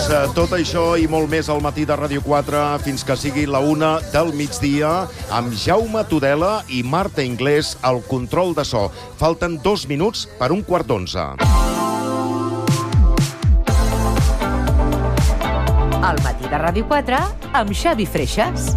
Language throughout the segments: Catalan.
tot això i molt més al matí de Ràdio 4 fins que sigui la 1 del migdia amb Jaume Tudela i Marta Inglés al control de so. Falten 2 minuts per 1:15. Al matí de Ràdio 4 amb Xavi Freixas.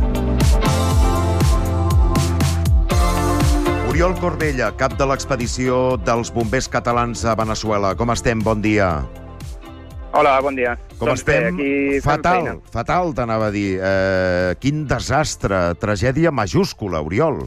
Oriol Corbella, cap de l'expedició dels bombers catalans a Veneçuela. Com estem? Bon dia. Hola, bon dia. Com estem? Fatal, t'anava a dir. Quin desastre, tragèdia majúscula, Oriol.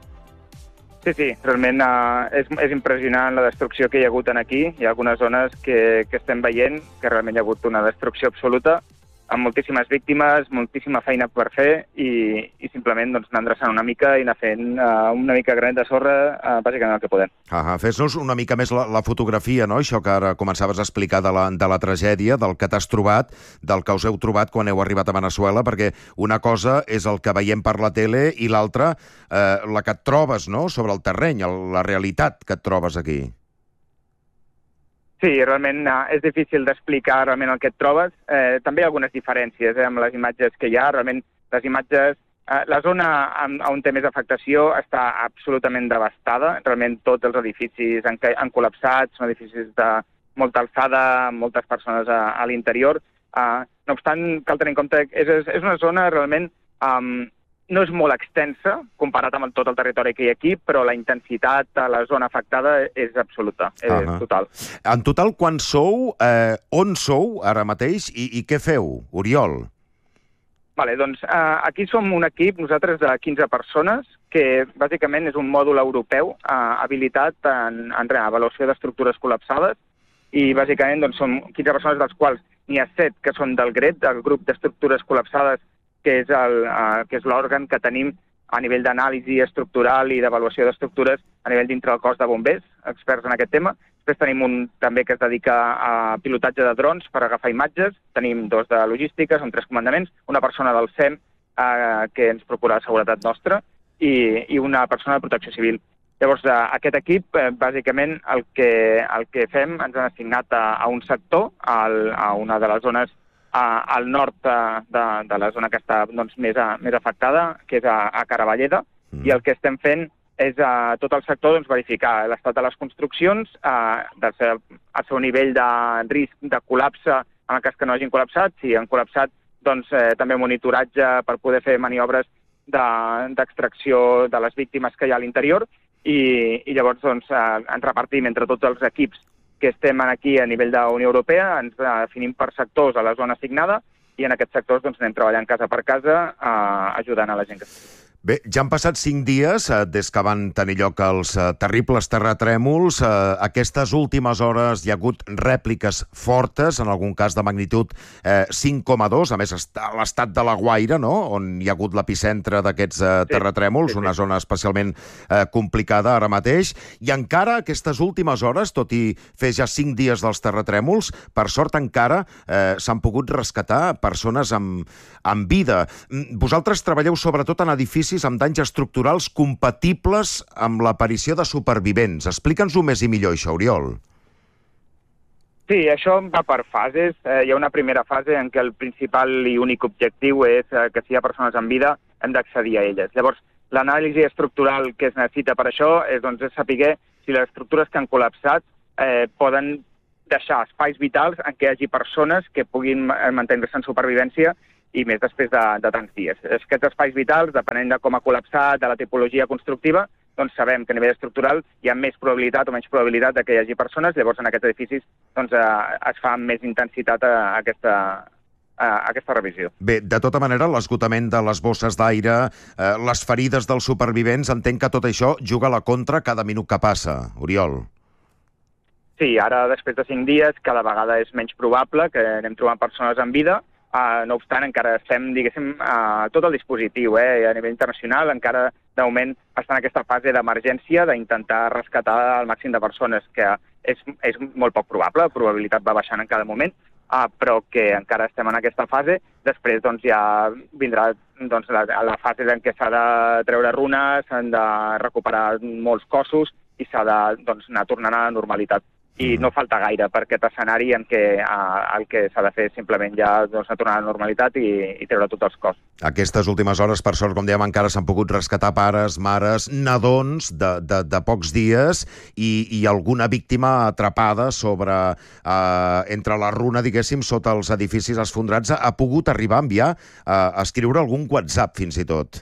Sí, realment és impressionant la destrucció que hi ha hagut aquí. Hi ha algunes zones que estem veient que realment hi ha hagut una destrucció absoluta, amb moltíssimes víctimes, moltíssima feina per fer i simplement doncs, anar endreçant una mica i anar fent una mica granet de sorra, bàsicament el que podem. Fes-nos una mica més la fotografia, no? Això que ara començaves a explicar de la tragèdia, del que t'has trobat, del que us heu trobat quan heu arribat a Veneçuela, perquè una cosa és el que veiem per la tele i l'altra la que et trobes, no?, sobre el terreny, la realitat que et trobes aquí. Sí, realment és difícil d'explicar realment el que et trobes. També hi ha algunes diferències amb les imatges que hi ha. Realment, les imatges... la zona on té més afectació està absolutament devastada. Realment tots els edificis han col·lapsat, són edificis de molta alçada, amb moltes persones a l'interior. No obstant, cal tenir en compte que és una zona realment... no és molt extensa, comparat amb tot el territori que hi ha aquí, però la intensitat a la zona afectada és absoluta, és total. En total, quan sou, on sou ara mateix i què feu, Oriol? Doncs aquí som un equip, nosaltres, de 15 persones, que bàsicament és un mòdul europeu habilitat en avaluació d'estructures col·lapsades, i bàsicament doncs, som 15 persones, dels quals n'hi ha 7 que són del GRET, del grup d'estructures col·lapsades, que és l'òrgan que tenim a nivell d'anàlisi estructural i d'avaluació d'estructures a nivell dintre del cos de bombers, experts en aquest tema. Després tenim un també que es dedica a pilotatge de drons per agafar imatges. Tenim 2 de logística, són 3 comandaments, una persona del SEM que ens procura la seguretat nostra i una persona de protecció civil. Llavors, aquest equip, bàsicament, el que fem, ens han assignat a un sector, a una de les zones al nord de la zona que està més afectada, que és a Caravalleda, i el que estem fent és a tot el sector verificar l'estat de les construccions, el seu nivell de risc de col·lapse en el cas que no hagin col·lapsat. Si han col·lapsat, també monitoratge per poder fer maniobres d'extracció de les víctimes que hi ha a l'interior, i llavors ens repartim entre tots els equips que estem aquí a nivell de la Unió Europea, ens definim per sectors a la zona assignada i en aquests sectors anem treballant casa per casa ajudant a la gent que està. Bé, ja han passat 5 dies des que van tenir lloc els terribles terratrèmols. Aquestes últimes hores hi ha hagut rèpliques fortes, en algun cas de magnitud 5,2, a més l'estat de La Guaira, no?, on hi ha hagut l'epicentre d'aquests terratrèmols, una zona especialment complicada ara mateix. I encara aquestes últimes hores, tot i fer ja 5 dies dels terratrèmols, per sort encara s'han pogut rescatar persones amb vida. Vosaltres treballeu sobretot en edificis amb danys estructurals compatibles amb l'aparició de supervivents. Explica'ns-ho més i millor, això, Oriol. Sí, això va per fases. Hi ha una primera fase en què el principal i únic objectiu és que si hi ha persones amb vida hem d'accedir a elles. Llavors, l'anàlisi estructural que es necessita per això és saber si les estructures que han col·lapsat poden deixar espais vitals en què hi hagi persones que puguin mantenir-se en supervivència i més després de tants dies. Aquests espais vitals, depenent de com ha col·lapsat, de la tipologia constructiva, sabem que a nivell estructural hi ha més probabilitat o menys probabilitat que hi hagi persones, llavors en aquests edificis es fa amb més intensitat aquesta revisió. Bé, de tota manera, l'esgotament de les bosses d'aire, les ferides dels supervivents, entenc que tot això juga a la contra cada minut que passa, Oriol. Sí, ara, després de 5 dies, cada vegada és menys probable que anem trobant persones amb vida. No obstant, encara estem, diguéssim, tot el dispositiu, a nivell internacional, encara, de moment, està en aquesta fase d'emergència, d'intentar rescatar el màxim de persones, que és molt poc probable, la probabilitat va baixant en cada moment, però que encara estem en aquesta fase. Després ja vindrà la fase en què s'ha de treure runes, s'han de recuperar molts cossos i s'ha d'anar tornant a la normalitat. i no falta gaire per aquest escenari en què el que s'ha de fer simplement ja doncs, tornar a la normalitat i treure tots els costs. Aquestes últimes hores, per sort, com dèiem, encara s'han pogut rescatar pares, mares, nadons de pocs dies i alguna víctima atrapada entre la runa, diguéssim, sota els edificis esfondrats. Ha pogut arribar a enviar, a escriure algun WhatsApp, fins i tot.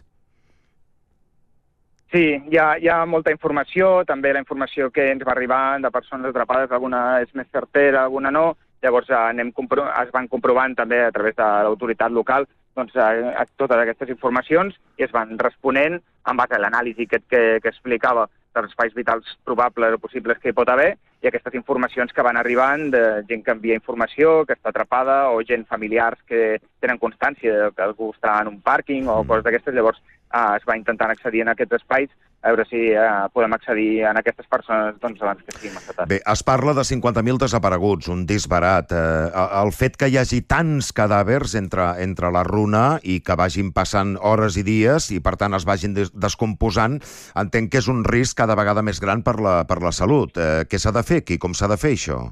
Sí, hi ha molta informació, també la informació que ens va arribar de persones atrapades, alguna és més certera, alguna no. Llavors es van comprovant també a través de l'autoritat local doncs, totes aquestes informacions i es van responent en base a l'anàlisi que explicava dels espais vitals probables o possibles que hi pot haver i aquestes informacions que van arribant de gent que envia informació, que està atrapada o gent familiars que tenen constància que algú està en un pàrquing o coses d'aquestes. Llavors es va intentant accedir en aquests espais a veure si podem accedir a aquestes persones doncs, abans que siguin massa tard. Bé, es parla de 50.000 desapareguts, un disbarat. El fet que hi hagi tants cadàvers entre la runa i que vagin passant hores i dies i, per tant, es vagin descomposant, entenc que és un risc cada vegada més gran per la salut. Què s'ha de fer aquí? Com s'ha de fer això?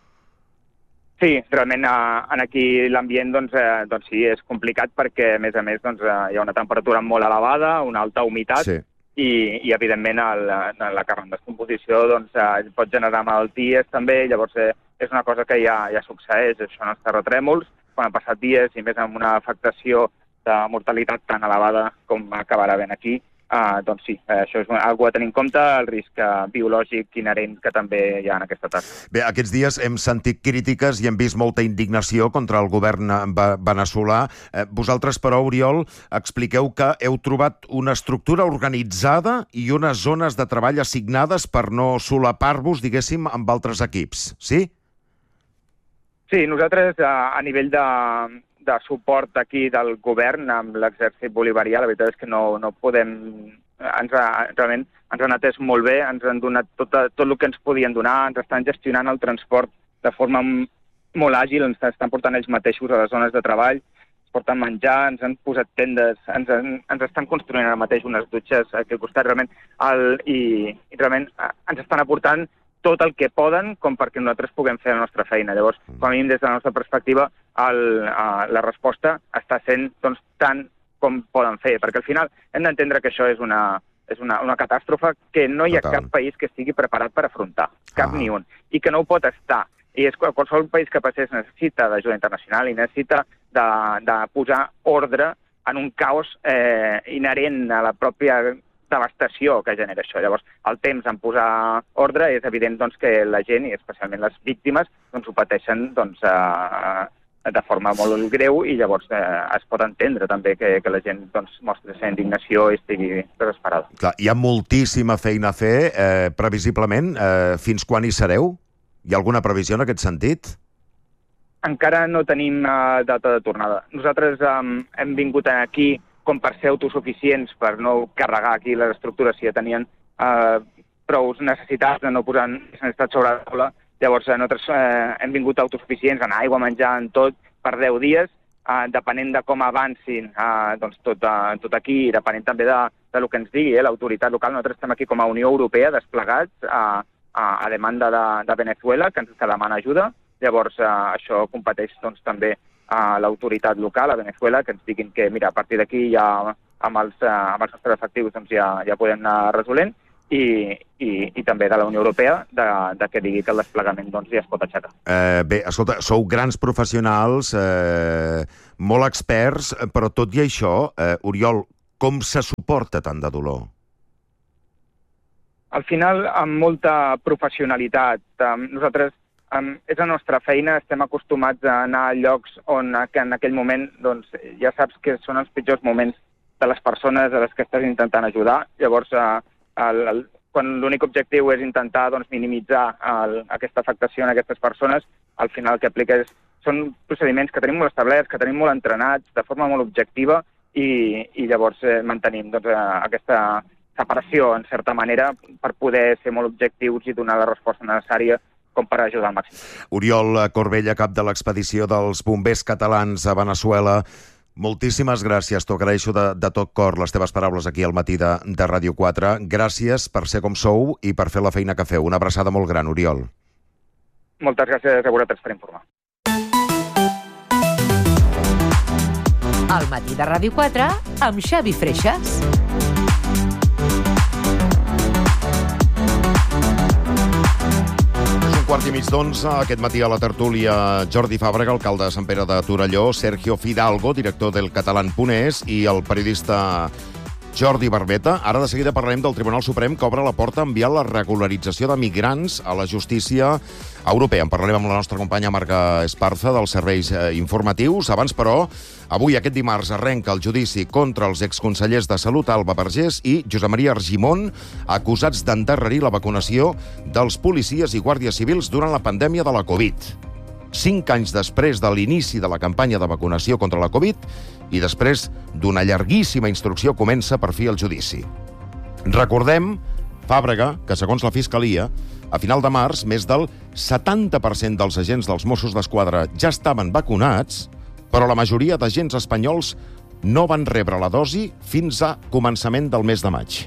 Sí, realment aquí l'ambient doncs sí, és complicat perquè, a més, hi ha una temperatura molt elevada, una alta humitat, sí. I evidentment, la carn en descomposició pot generar malalties també. Llavors, és una cosa que ja succeeix, això en els terratrèmols, quan han passat dies i més amb una afectació de mortalitat tan elevada com acabarà havent aquí. Doncs sí, això és una cosa a tenir en compte, el risc biològic inherent que també hi ha en aquesta tasca. Bé, aquests dies hem sentit crítiques i hem vist molta indignació contra el govern veneçolà. Vosaltres, però, Oriol, expliqueu que heu trobat una estructura organitzada i unes zones de treball assignades per no solapar-vos, diguéssim, amb altres equips, sí? Sí, nosaltres, a nivell de suport aquí del govern amb l'exèrcit bolivarià, la veritat és que no podem... Realment ens han atès molt bé, ens han donat tot el que ens podien donar, ens estan gestionant el transport de forma molt àgil, ens estan portant ells mateixos a les zones de treball, ens porten menjar, ens han posat tendes, ens estan construint ara mateix unes dutxes aquí al costat, realment, i realment ens estan aportant tot el que poden com perquè nosaltres puguem fer la nostra feina. Llavors, com a mínim, des de la nostra perspectiva, la resposta està sent doncs, tant com poden fer, perquè al final hem d'entendre que això és una catàstrofe que no hi ha cap país que estigui preparat per afrontar, cap ni un, i que no ho pot estar. I qualsevol país que passés necessita d'ajuda internacional i necessita de posar ordre en un caos inherent a la pròpia devastació que genera això. Llavors, el temps en posar ordre és evident doncs, que la gent, i especialment les víctimes, doncs, ho pateixen doncs, de forma molt greu i llavors es pot entendre també que la gent doncs, mostri la seva indignació i estigui desesperada. Clar, hi ha moltíssima feina a fer. Previsiblement, fins quan hi sereu? Hi ha alguna previsió en aquest sentit? Encara no tenim data de tornada. Nosaltres hem vingut aquí com per ser autosuficients, per no carregar aquí les estructures si ja tenien prou necessitats de no posar necessitats sobre la taula. Llavors, nosaltres hem vingut autosuficients en aigua, menjar, en tot, per 10 dies, depenent de com avancin doncs, tot aquí, i depenent també del que ens digui l'autoritat local. Nosaltres estem aquí com a Unió Europea desplegats a demanda de Venezuela, que ens demana ajuda. Llavors, això competeix doncs, també a l'autoritat local, a Venezuela, que ens diguin que, mira, a partir d'aquí ja amb els nostres efectius doncs, ja podem anar resolent, i també de la Unió Europea que digui que el desplegament doncs, ja es pot aixecar. Bé, escolta, sou grans professionals, molt experts, però tot i això, Oriol, com se suporta tant de dolor? Al final, amb molta professionalitat. Nosaltres és la nostra feina, estem acostumats a anar a llocs on en aquell moment doncs, ja saps que són els pitjors moments de les persones a les que estàs intentant ajudar. Llavors, quan l'únic objectiu és intentar doncs, minimitzar aquesta afectació en aquestes persones, al final el que aplica són procediments que tenim molt establerts, que tenim molt entrenats, de forma molt objectiva, i llavors mantenim doncs, aquesta separació, en certa manera, per poder ser molt objectius i donar la resposta necessària com per ajudar al màxim. Oriol Corbella, cap de l'expedició dels bombers catalans a Veneçuela, moltíssimes gràcies, t'ho agraeixo de tot cor les teves paraules aquí al matí de Ràdio 4. Gràcies per ser com sou i per fer la feina que feu. Una abraçada molt gran, Oriol. Moltes gràcies a vosaltres per informar. Al matí de Ràdio 4 amb Xavi Freixas. Quart i mig d'11, aquest matí a la tertúlia Jordi Fàbrega, alcalde de Sant Pere de Torelló, Sergio Fidalgo, director del Catalán.es, i el periodista Jordi Barbeta. Ara de seguida parlarem del Tribunal Suprem que obre la porta a enviar la regularització de migrants a la justícia europea. En parlarem amb la nostra companya Marga Esparza dels serveis informatius. Abans, però, avui, aquest dimarts, arrenca el judici contra els exconsellers de Salut Alba Vergés i Josep Maria Argimon, acusats d'endarrerir la vacunació dels policies i guàrdies civils durant la pandèmia de la Covid. 5 anys després de l'inici de la campanya de vacunació contra la Covid i després d'una llarguíssima instrucció comença per fi el judici. Recordem, Fàbrega, que segons la Fiscalia, a final de març, més del 70% dels agents dels Mossos d'Esquadra ja estaven vacunats, però la majoria d'agents espanyols no van rebre la dosi fins a començament del mes de maig.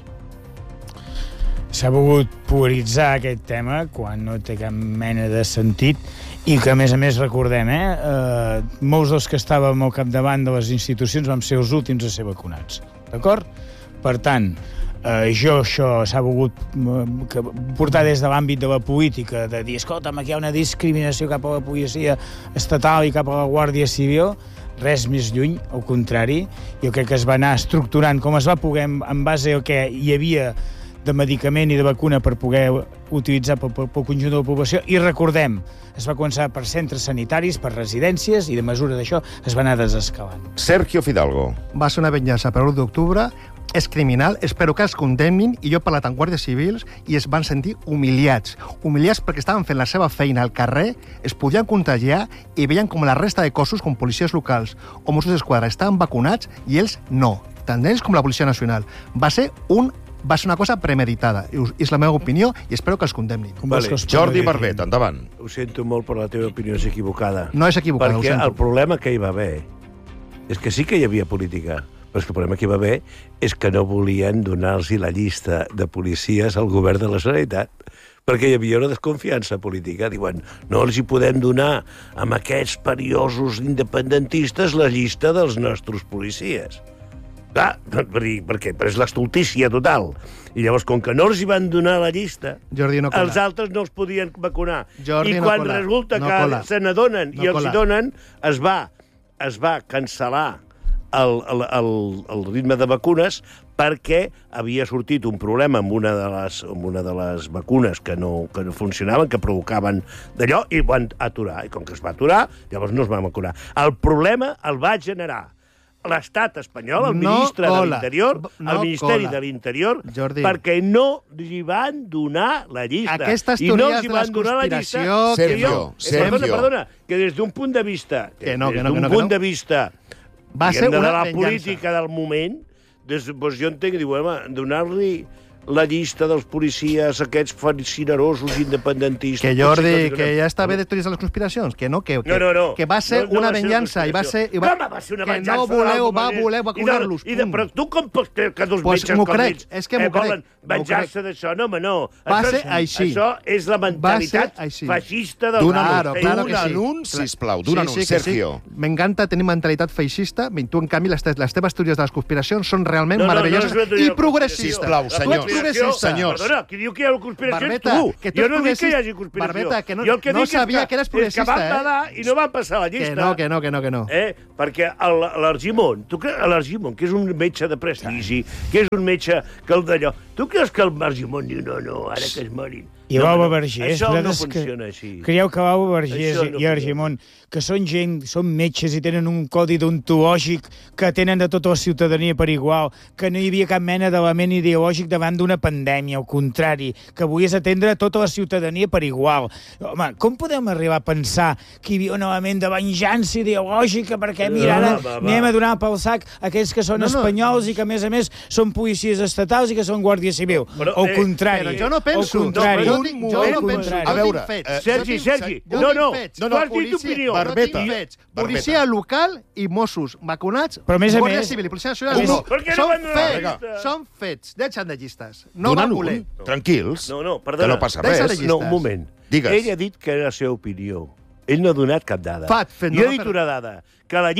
S'ha volgut polaritzar aquest tema quan no té cap mena de sentit i que, a més, recordem, molts dels que estàvem al capdavant de les institucions vam ser els últims a ser vacunats. D'acord? Per tant, això s'ha volgut portar des de l'àmbit de la política, de dir, escolta'm, aquí hi ha una discriminació cap a la policia estatal i cap a la Guàrdia Civil. Res més lluny, al contrari. Jo crec que es va anar estructurant com es va poder en base al que hi havia de medicament i de vacuna per poder utilitzar pel conjunt de la població. I recordem, es va començar per centres sanitaris, per residències, i de mesura d'això es va anar desescalant. Sergio Fidalgo. Va ser una venjança per l'1 d'octubre, és criminal, espero que els condemnin, i jo he parlat amb guàrdies civils i es van sentir humiliats. Humiliats perquè estaven fent la seva feina al carrer, es podien contagiar i veien com la resta de cossos, com policies locals o Mossos d'Esquadra, estaven vacunats i ells no, tant ells com la Policia Nacional. Va ser una cosa premeditada. És la meva opinió i espero que els condemnin. Vale. Jordi Barbeta, endavant. Ho sento molt, però la teva opinió és equivocada. No és equivocada, ho perquè sento. el problema que hi va haver és que sí que hi havia política, però és que el problema que hi va haver és que no volien donar-los la llista de policies al govern de la Generalitat, perquè hi havia una desconfiança política. Diuen, no els hi podem donar amb aquests periosos independentistes la llista dels nostres policies. Clar, per què? Però és l'estultícia total. I llavors, com que no els hi van donar la llista, Jordi, no cola. els altres no els podien vacunar. Jordi, I quan no cola. resulta No que cola. se n'adonen No i els cola. hi donen, es va cancel·lar el ritme de vacunes perquè havia sortit un problema amb una de les vacunes que no funcionaven, que provocaven d'allò, i van aturar. I com que es va aturar, llavors no es va vacunar. El problema el va generar l'estat espanyol, el ministre de l'Interior, el Ministeri de l'Interior, perquè no li van donar la llista. Aquestes I no teories els hi de van donar la llista. Sergio. Perdona, que des d'un punt de vista... de vista va ser de una la venjança. política del moment, doncs jo entenc, diu, donar-li la llista dels policies, aquests fascinerosos independentistes... Que Jordi, que ja està bé de teories de les conspiracions, que no, que va ser una venjança, i va ser... Com va ser una venjança? Que no va voler vacunar-los, punt. Però tu com pots creure que dos metges com ells volen venjar-se d'això? No, home, no. Va ser així. Això és la mentalitat feixista del... D'un sisplau, d'un anunci, Sergio. M'encanta tenir mentalitat feixista, tu, en canvi, les teves teories de les conspiracions són realment meravelloses i progressistes. Sisplau, senyors. Senyors. Perdona, qui diu que hi ha conspiració Barbeta, és tu. Jo no dic que hi hagi conspiració. Barbeta, que jo el que no dic sabia que eres progressista, és que van badar i no van passar la llista. Que no. Perquè l'Argimon, tu creus l'Argimon, que és un metge de prestigi, que és un metge que el d'allò, tu creus que l'Argimon diu no, ara que es morin? I l'Alba Vergés, això no funciona així. Creieu que l'Alba Vergés i Argimon, que són metges i tenen un codi deontològic que tenen de tota la ciutadania per igual, que no hi havia cap mena d'element ideològic davant d'una pandèmia, al contrari, que volies atendre tota la ciutadania per igual. Home, com podem arribar a pensar que hi havia un element de venjança ideològica perquè, mira, ara anem a donar pel sac aquells que són espanyols i que, a més, són policies estatals i que són guàrdia civil? Al contrari. Però jo no penso. A veure, Sergi, no, tu has dit opinió. Barbeta. Policia local i Mossos vacunats, Però, a més a Guàrdia més... Civil i Policia Nacional, Per què no van donar la llista? Són fets, deixen de llistes. No Donen van voler. Tranquils, No, que perdona. no passa Deixa res. de No, un moment. Digues. Ell ha dit que era la seva opinió. Ell no ha donat cap dada. Jo he dit una dada, que la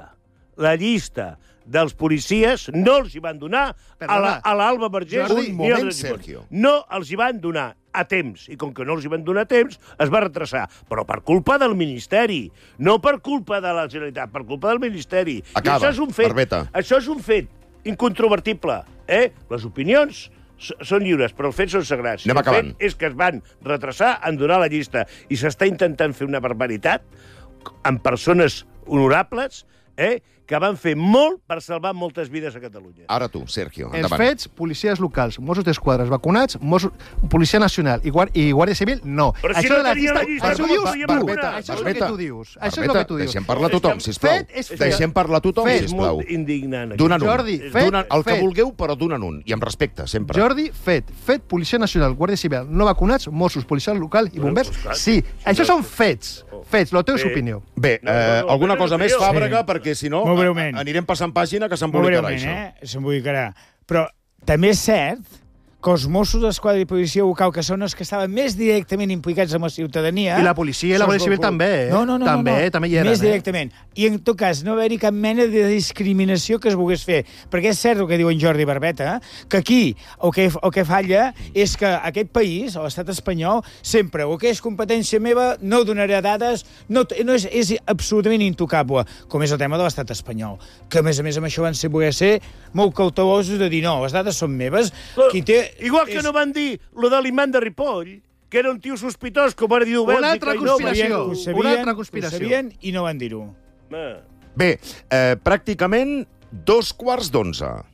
llista dels policies no els hi van donar a l'Alba Vergés. Un moment, Sergio. No els hi van donar a temps, i com que no els hi van donar a temps, es va retrasar. Però per culpa del Ministeri, no per culpa de la Generalitat, per culpa del Ministeri. Acaba, I això és un fet, Barbeta. això és un fet incontrovertible. Les opinions són lliures, però els fets són sagrats. Anem acabant. El fet és que es van retrasar en donar la llista i s'està intentant fer una barbaritat amb persones honorables que van fer molt per salvar moltes vides a Catalunya. Ara tu, Sergio, Els endavant. fets, policies locals, Mossos d'Esquadra vacunats, Policia Nacional i Guàrdia Civil, no. Però si Això no de la tenia la llista, llista, això ho dius Barbeta, tu. Barbeta, Això és el que tu dius. Això és el Barbeta, que tu dius. deixem parlar a tothom, sisplau. Fet és fet. Deixem parlar a tothom, Fet. És molt sisplau. indignant. això. Donen un. Jordi, fet, Donen el que fet. vulgueu, però donen un. I amb respecte, sempre. Jordi, fet, Policia Nacional, Guàrdia Civil, no vacunats, Mossos, Policia Local i Bombers, doncs clar, sí. Això són fets, la teva Bé. opinió. Bé, No, alguna cosa més, opinió. Fàbrega, perquè si no Molt breument. anirem passant pàgina que Molt s'embolicarà breument, això. S'embolicarà. Però també és cert que els Mossos d'Esquadra i Policia Local, que són els que estaven més directament implicats amb la ciutadania... I la policia i la Guàrdia Civil també, eh? No. També hi eren, més directament. I, en tot cas, no haver-hi cap mena de discriminació que es volgués fer. Perquè és cert el que diuen Jordi i Barbeta, que aquí el que falla és que aquest país, l'estat espanyol, sempre, el que és competència meva, no donaré dades, és absolutament intocable, com és el tema de l'estat espanyol. Que, a més, amb això van voler ser molt cautelosos de dir, no, les dades són meves, qui té... Igual que no van dir lo de l'imant de Ripoll, que era un tio sospitós, com ara diu Bèlgica. Una altra conspiració. Ho sabien, Una altra conspiració. Ho sabien i no van dir-ho. Bé, pràcticament 11:15.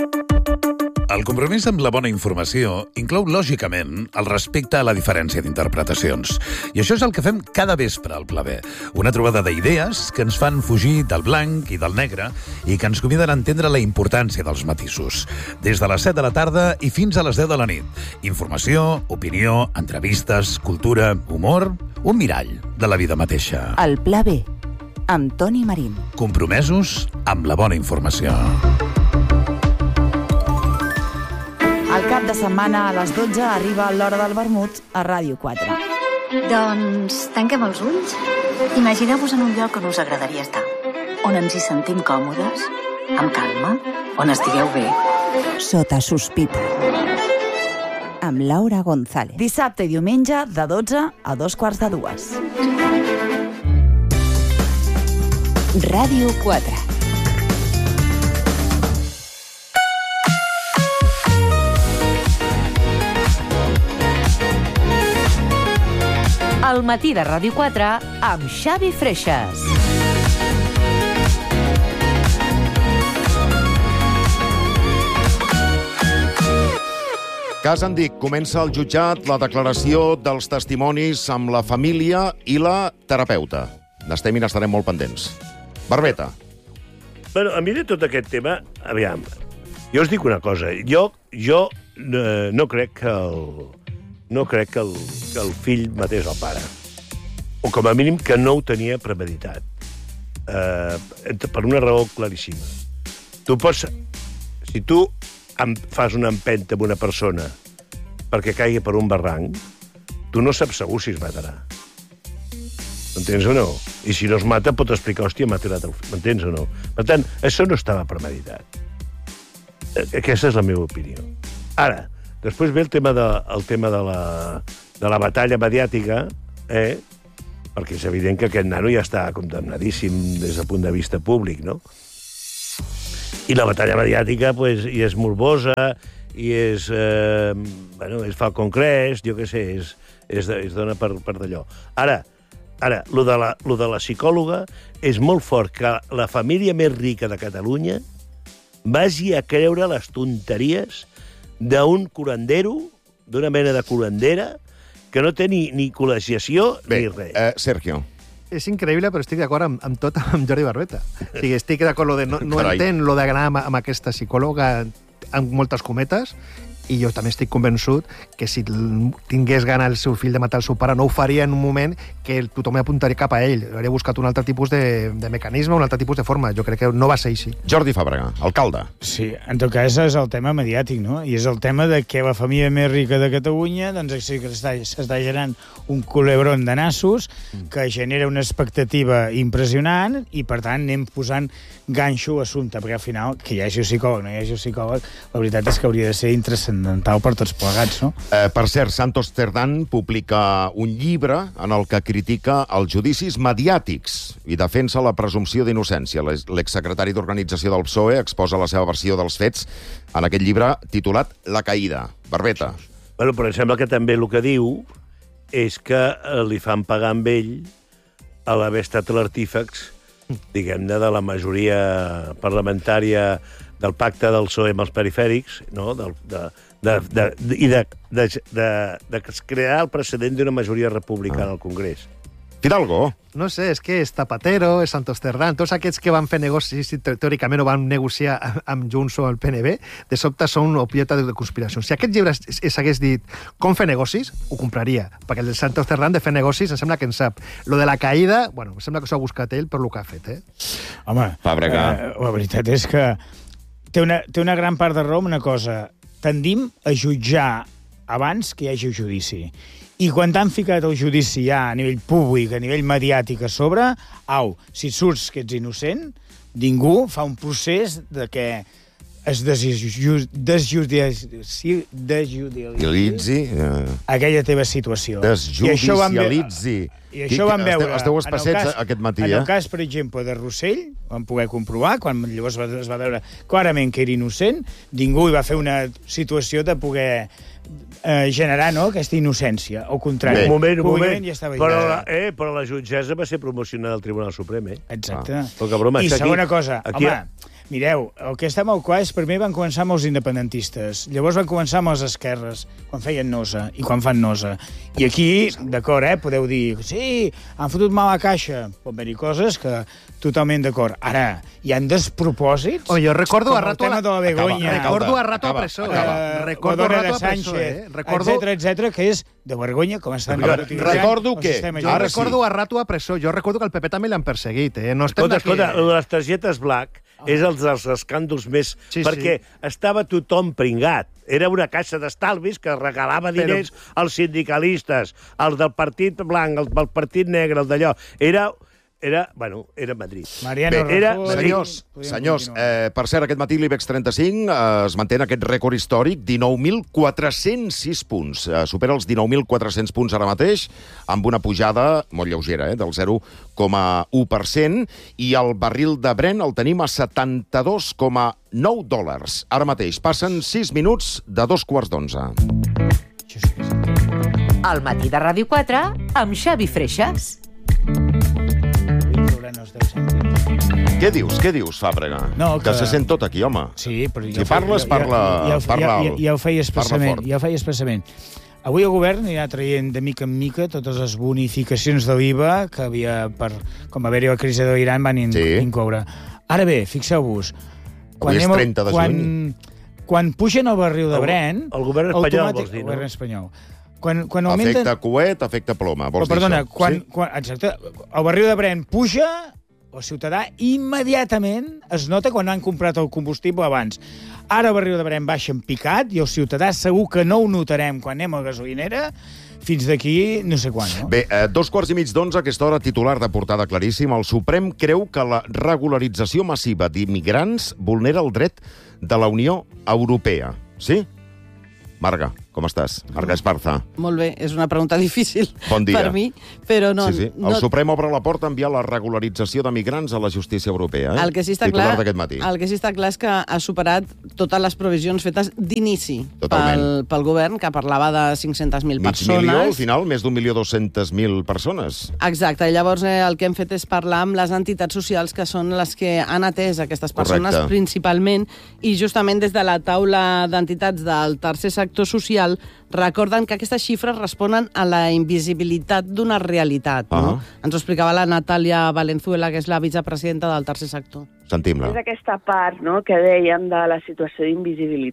El compromís amb la bona informació inclou, lògicament, el respecte a la diferència d'interpretacions. I això és el que fem cada vespre al Pla B. Una trobada d'idees que ens fan fugir del blanc i del negre i que ens conviden a entendre la importància dels matisos. Des de les 7 de la tarda i fins a les 10 de la nit. Informació, opinió, entrevistes, cultura, humor... Un mirall de la vida mateixa. El Pla B, amb Toni Marín. Compromesos amb la bona informació. Al cap de setmana a les 12 arriba l'hora del vermut a Ràdio 4. Doncs tanquem els ulls. Imagineu-vos en un lloc on us agradaria estar, on ens hi sentim còmodes, amb calma, on estigueu bé. Sota sospita. Amb Laura González. Dissabte i diumenge de 12 a 2:45. Ràdio 4. El matí de Ràdio 4 amb Xavi Freixas. Cas Andic, comença el jutjat la declaració dels testimonis amb la família i la terapeuta. N'estem i n'estarem molt pendents. Barbeta. Bueno, a mi de tot aquest tema, aviam, jo us dic una cosa. Jo no crec que el fill matés el pare. O com a mínim que no ho tenia premeditat. Per una raó claríssima. Si tu fas una empenta amb una persona perquè caigui per un barranc, tu no saps segur si es matarà. M'entens o no? I si no es mata, pot explicar, hòstia, m'ha tirat el fill. M'entens o no? Per tant, això no estava premeditat. Aquesta és la meva opinió. Ara, després ve el tema de la batalla mediàtica, perquè és evident que aquest nano ja està condemnadíssim des del punt de vista públic, no? I la batalla mediàtica pues, i és morbosa, i es fa al Congrés, jo què sé, es dona per d'allò. Ara, lo de la psicòloga és molt fort que la família més rica de Catalunya vagi a creure les tonteries d'un curandero, d'una mena de curandera, que no té ni col·legiació ni res. Sergio. És increïble, però estic d'acord amb tot amb Jordi Barbeta. O sigui, estic d'acord no Carai. entén lo d'anar amb aquesta psicòloga amb moltes cometes i jo també estic convençut que si tingués gana el seu fill de matar el seu pare, no ho faria en un moment que tothom apuntaria cap a ell. Hauria buscat un altre tipus de mecanisme, un altre tipus de forma. Jo crec que no va ser així. Jordi Fàbrega, alcalde. Sí, en tot cas és el tema mediàtic, no? I és el tema de que la família més rica de Catalunya doncs sí que s'està generant un culebron de nassos que genera una expectativa impressionant i, per tant, anem posant ganxo a l'assumpte, perquè al final, que hi hagi un psicòleg, no hi hagi un psicòleg, la veritat és que hauria de ser intranscendental per tots plegats, no? Per cert, Santos Cerdán publica un llibre en el que critica els judicis mediàtics i defensa la presumpció d'innocència. L'exsecretari d'Organització del PSOE exposa la seva versió dels fets en aquest llibre titulat La caïda. Barbeta. Bueno, però em sembla que també el que diu és que li fan pagar amb ell a l'haver estat l'artífex, diguem-ne, de la majoria parlamentària del pacte del PSOE amb els perifèrics, no? I de crear el precedent d'una majoria republicana al Congrés. Fidalgo. No sé, és que és Zapatero, és Santos Cerdán, tots aquests que van fer negocis i teòricament ho van negociar amb Junts o el PNB, de sobte són objecte de conspiració. Si aquest llibre s'hagués dit com fer negocis, ho compraria, perquè el Santos Cerdán de fer negocis em sembla que en sap. Lo de la caïda, bueno, em sembla que s'ho ha buscat ell per lo que ha fet, Home, Fàbrega. La veritat és que té una gran part de raó una cosa. Tendim a jutjar abans que hi hagi judici. I quan t'han ficat el judici ja a nivell públic, a nivell mediàtic a sobre, si surts que ets innocent, ningú fa un procés de que es desjudicialitzi aquella teva situació. Desjudicialitzi. I això vam veure. Esteu espacets aquest matí, En el cas, per exemple, de Rossell, vam poder comprovar, quan llavors es va veure clarament que era innocent, ningú hi va fer una situació de poder generar, no?, aquesta innocència. Al contrari. Un moment. Ja estava Però la jutgessa va ser promocionada al Tribunal Suprem, Exacte. Broma, I segona cosa, aquí... mireu, el que està molt clar és, primer van començar amb els independentistes, llavors van començar amb les esquerres, quan feien nosa i quan fan nosa. I aquí, d'acord, podeu dir, sí, han fotut mal a caixa. Pot haver-hi coses que totalment d'acord. Ara, hi ha despropòsits... Jo recordo a rato a Begoña, recordo a rato a presó, recordo a rato a Sánchez, etcètera, que és de vergonya com estan utilitzant. Recordo què? Jo recordo a rato a presó, jo recordo que el PP també l'han perseguit, No estem Escolta, les targetes Black és els dels escàndols més... perquè estava tothom pringat. Era una caixa d'estalvis que regalava diners als sindicalistes, als del Partit Blanc, als del Partit Negre, el d'allò. Era Madrid. Mariano Rajoy... Senyors, per cert, aquest matí l'IBEX 35 es manté en aquest rècord històric, 19.406 punts. Supera els 19.400 punts ara mateix, amb una pujada molt lleugera, del 0,1%, i el barril de Brent el tenim a $72,9. Ara mateix passen 6 minuts de 2:15. El matí de Ràdio 4 amb Xavi Freixas. Què dius, Fàbrega? No, que se sent tot aquí, home. Sí, però... Si parles, parla alt. Ja ho feia expressament. Avui el govern anirà traient de mica en mica totes les bonificacions de l'IVA que havia, com va haver-hi la crisi de l'Iran, van incloure. Ara bé, fixeu-vos... Avui és 30 de juny. Quan pugen el barril de Brent... El govern espanyol, vols dir, no? El govern espanyol. Quan augmenten... Efecte coet, efecte ploma, vols dir això? Perdona, exacte. El barril de Brent puja, el ciutadà immediatament es nota quan han comprat el combustible abans. Ara el barril de Brent baixa en picat i el ciutadà segur que no ho notarem quan anem a la gasolinera fins d'aquí no sé quan, no? Bé, 2:15, a aquesta hora, titular de portada claríssim. El Suprem creu que la regularització massiva d'immigrants vulnera el dret de la Unió Europea. Sí? Marga, com estàs? Marga Esparza. Molt bé, és una pregunta difícil per mi, però no... Sí. El Suprem obre la porta a enviar la regularització de migrants a la justícia europea. El que sí està titular clar, d'aquest matí. El que sí està clar és que ha superat totes les provisions fetes d'inici pel govern, que parlava de 500.000 persones. Mig milió, al final, més d'1.200.000 persones. Exacte, i llavors el que hem fet és parlar amb les entitats socials, que són les que han atès aquestes persones principalment, i justament des de la taula d'entitats del tercer sector social recorden que aquestes xifres responen a la invisibilitat d'una realitat. No? Ens ho explicava la Natàlia Valenzuela, que és la vicepresidenta del tercer sector. Sentim-la. És aquesta part, no?, que dèiem de la situació d'invisibilitat.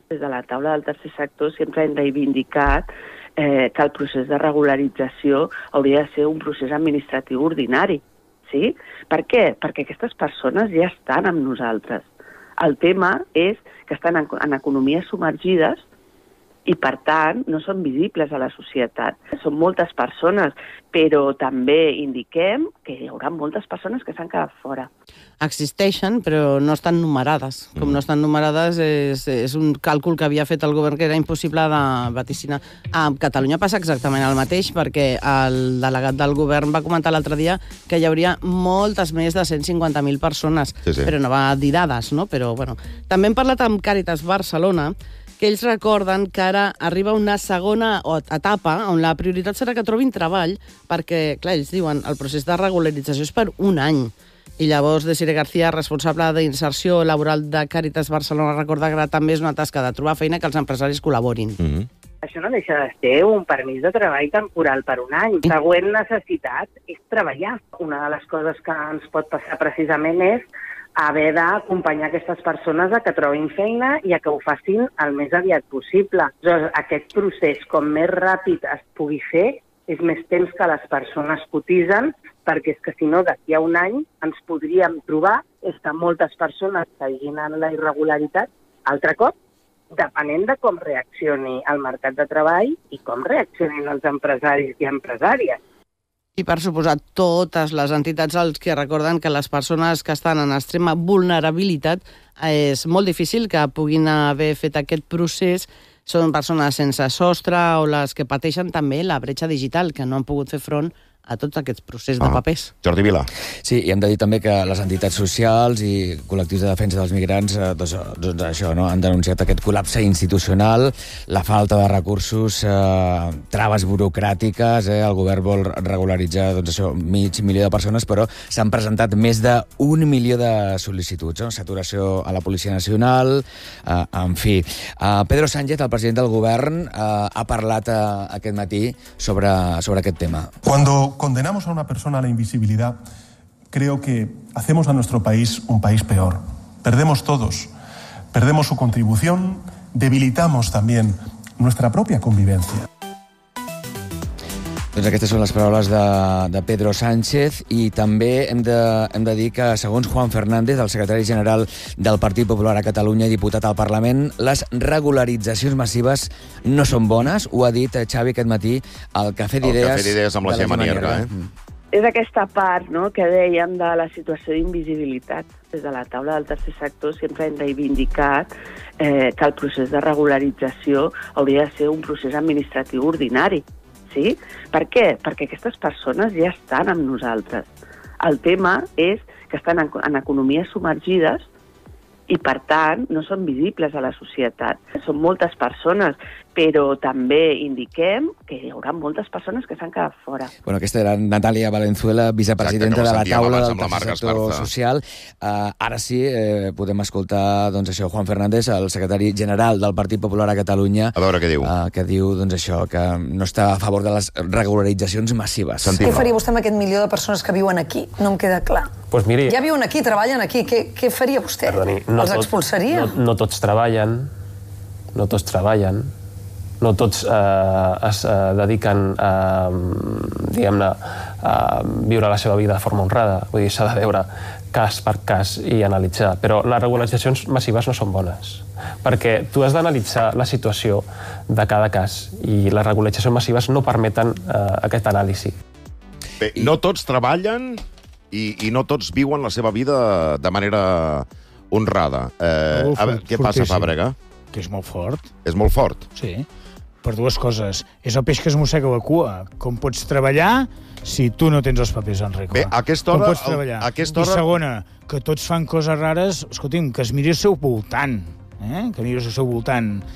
Des de la taula del tercer sector sempre hem reivindicat que el procés de regularització hauria de ser un procés administratiu ordinari. Sí? Per què? Perquè aquestes persones ja estan amb nosaltres. El tema és que estan en economies submergides i, per tant, no són visibles a la societat. Són moltes persones, però també indiquem que hi haurà moltes persones que s'han quedat fora. Existeixen, però no estan numerades. Com no estan numerades, és un càlcul que havia fet el govern que era impossible de vaticinar. A Catalunya passa exactament el mateix, perquè el delegat del govern va comentar l'altre dia que hi hauria moltes més de 150.000 persones, però no va dir dades, no? Però, bueno. També hem parlat amb Càritas Barcelona, que ells recorden que ara arriba una segona etapa on la prioritat serà que trobin treball, perquè, clar, ells diuen el procés de regularització és per un any. I llavors, Desiree García, responsable d'inserció laboral de Càritas Barcelona, recorda que també és una tasca de trobar feina que els empresaris col·laborin. Això no deixa de ser un permís de treball temporal per un any. La següent necessitat és treballar. Una de les coses que ens pot passar precisament és haver d'acompanyar aquestes persones a que trobin feina i a que ho facin el més aviat possible. Llavors, aquest procés, com més ràpid es pugui fer, és més temps que les persones cotitzen, perquè és que si no, d'aquí a un any ens podríem trobar que moltes persones seguint en la irregularitat, altre cop, depenent de com reaccioni el mercat de treball i com reaccionin els empresaris i empresàries. I, per suposar, totes les entitats els que recorden que les persones que estan en extrema vulnerabilitat és molt difícil que puguin haver fet aquest procés. Són persones sense sostre o les que pateixen també la bretxa digital, que no han pogut fer front a tots aquests processos de papers. Jordi Vila. Sí, i hem de dir també que les entitats socials i col·lectius de defensa dels migrants doncs això, no? Han denunciat aquest col·lapse institucional, la falta de recursos, traves burocràtiques, el govern vol regularitzar doncs això, 500.000 de persones, però s'han presentat més d'1 milió de sol·licituds, no? Saturació a la Policia Nacional, en fi. Pedro Sánchez, el president del govern, ha parlat aquest matí sobre aquest tema. Cuando condenamos a una persona a la invisibilidad, creo que hacemos a nuestro país un país peor. Perdemos todos, perdemos su contribución, debilitamos también nuestra propia convivencia. Doncs aquestes són les paraules de Pedro Sánchez i també hem de dir que, segons Juan Fernández, el secretari general del Partit Popular a Catalunya i diputat al Parlament, les regularitzacions massives no són bones. Ho ha dit Xavi aquest matí al Cafè d'Idees. El Cafè d'Idees amb la Gemma Nierga. És aquesta part, no?, que dèiem de la situació d'invisibilitat. Des de la taula del tercer sector sempre hem reivindicat que el procés de regularització hauria de ser un procés administratiu ordinari. Sí? Per què? Perquè aquestes persones ja estan amb nosaltres. El tema és que estan en economies submergides i, per tant, no són visibles a la societat. Són moltes persones, però també indiquem que hi haurà moltes persones que s'han quedat fora. Bueno, aquesta era Natàlia Valenzuela, vicepresidenta de la taula del tercer sector social. Ara sí, podem escoltar doncs, això, Juan Fernández, el secretari general del Partit Popular a Catalunya. A veure què diu. Que diu doncs, això, que no està a favor de les regularitzacions massives. Què faria vostè amb aquest milió de persones que viuen aquí? No em queda clar. Pues miri, ja viuen aquí, treballen aquí. Què faria vostè? Perdoni, els expulsaria? No tots treballen, no tots es dediquen diguem-ne, a viure la seva vida de forma honrada. Vull dir, s'ha de veure cas per cas i analitzar. Però les regularitzacions massives no són bones, perquè tu has d'analitzar la situació de cada cas i les regularitzacions massives no permeten aquest anàlisi. Bé, no tots treballen i no tots viuen la seva vida de manera honrada. A veure, què passa, Fàbrega? Que és molt fort. És molt fort? Sí, per dues coses. És el peix que es mossega la cua. Com pots treballar si tu no tens els papers en regla? Bé, a aquesta hora... Com pots treballar? I segona, que tots fan coses rares, escolti'm, que es miri al seu voltant. Que miri al seu voltant.